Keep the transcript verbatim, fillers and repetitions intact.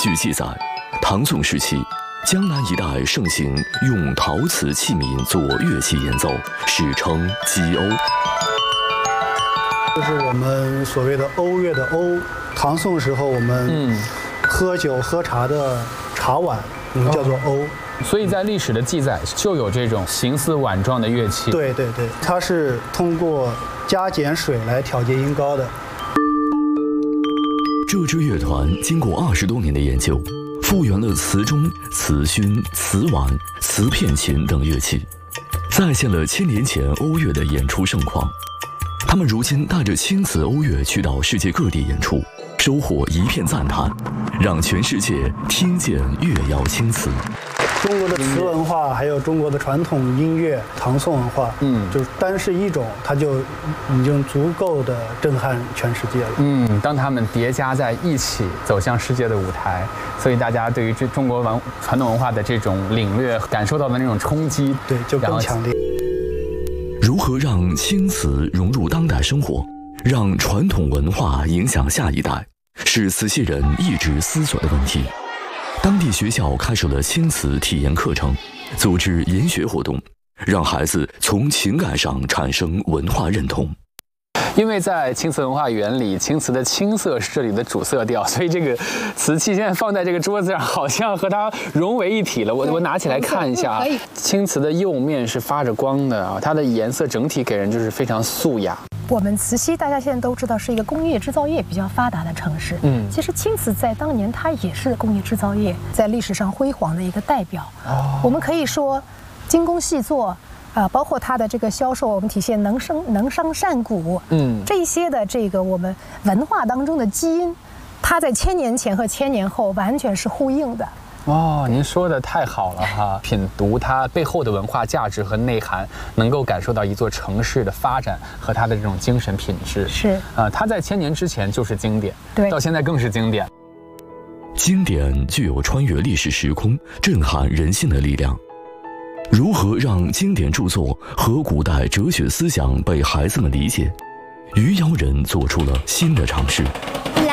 据记载，唐宋时期，江南一带盛行用陶瓷器皿做乐器演奏，史称击瓯。 就是我们所谓的瓯乐的瓯。唐宋时候，我们喝酒喝茶的茶碗，我们叫做瓯。 所以在历史的记载就有这种形似碗状的乐器。 对对对，它是通过加减水来调节音高的。 这支乐团经过二十多年的研究，复原了瓷钟、瓷埙、瓷碗、瓷片琴等乐器，再现了千年前瓯乐的演出盛况。他们如今带着青瓷瓯乐去到世界各地演出，收获一片赞叹，让全世界听见乐窑青瓷。 中国的瓷文化，还有中国的传统音乐、唐宋文化，嗯，就是单是一种，它就已经足够的震撼全世界了。 嗯，当他们叠加在一起走向世界的舞台，所以大家对于这中国文传统文化的这种领略、感受到的那种冲击， 对，就更强烈。 如何让青瓷融入当代生活，让传统文化影响下一代，是慈溪人一直思索的问题。当地学校开设了青瓷体验课程，组织研学活动，让孩子从情感上产生文化认同。 因为在青瓷文化园里，青瓷的青色是这里的主色调，所以这个瓷器现在放在这个桌子上，好像和它融为一体了。我我拿起来看一下，青瓷的釉面是发着光的啊，它的颜色整体给人就是非常素雅。 我们慈溪大家现在都知道是一个工业制造业比较发达的城市，嗯，其实青瓷在当年它也是工业制造业在历史上辉煌的一个代表。哦，我们可以说精工细作。啊，包括它的这个销售，我们体现能生能商善贾，嗯，这些的这个我们文化当中的基因，它在千年前和千年后完全是呼应的。 哦，您说的太好了哈！品读它背后的文化价值和内涵，能够感受到一座城市的发展和它的这种精神品质。 是啊、 呃，它在千年之前就是经典， 对， 到现在更是经典。 经典具有穿越历史时空、震撼人心的力量。如何让经典著作和古代哲学思想被孩子们理解？余姚人做出了新的尝试。